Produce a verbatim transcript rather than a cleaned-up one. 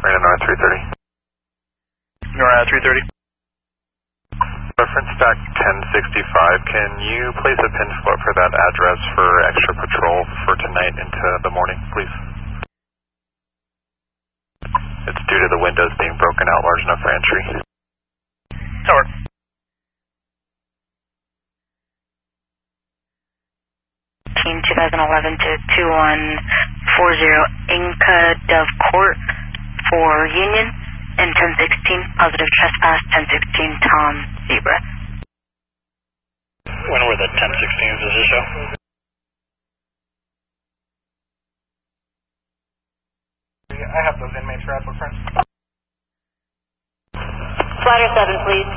Marina North three thirty. North three thirty. Reference stack ten sixty-five, can you place a pin float for that address for extra patrol for tonight into the morning, please? It's due to the windows being broken out large enough for entry. Tower. twenty eleven to two one four zero Inca Dove Court for Union, and ten sixteen, positive trespass, ten sixteen Tom Zebra. When were the ten sixteens, does it show? I have those inmates for applicants. Flighter seven, please.